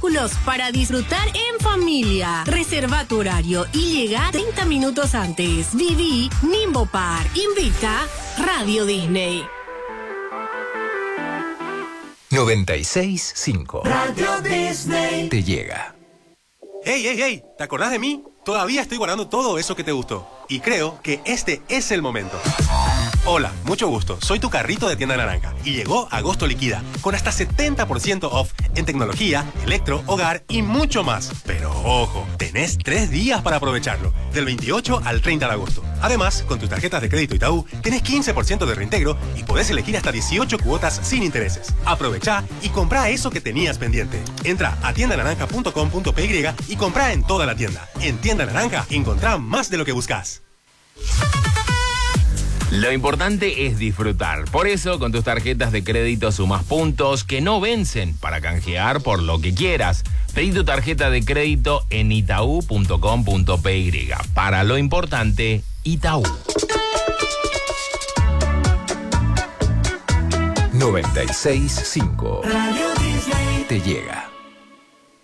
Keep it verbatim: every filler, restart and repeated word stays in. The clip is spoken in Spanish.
espectáculos para disfrutar en familia. Reserva tu horario y llega treinta minutos antes. Viví Nimbo Park. Invita Radio Disney. noventa y seis punto cinco. Radio Disney te llega. ¡Hey, hey, hey! ¿Te acordás de mí? Todavía estoy guardando todo eso que te gustó. Y creo que este es el momento. Hola, mucho gusto. Soy tu carrito de Tienda Naranja. Y llegó Agosto Liquida, con hasta setenta por ciento off en tecnología, electro, hogar y mucho más. Pero ojo, tenés tres días para aprovecharlo, del veintiocho al treinta de agosto. Además, con tus tarjetas de crédito Itaú, tenés quince por ciento de reintegro y podés elegir hasta dieciocho cuotas sin intereses. Aprovechá y comprá eso que tenías pendiente. Entra a tienda naranja punto com punto p y y comprá en toda la tienda. En Tienda Naranja, encontrá más de lo que buscás. Lo importante es disfrutar. Por eso, con tus tarjetas de crédito sumás puntos que no vencen para canjear por lo que quieras. Pedí tu tarjeta de crédito en itaú punto com punto p y. Para lo importante, Itaú. noventa y seis punto cinco. Radio Disney te llega.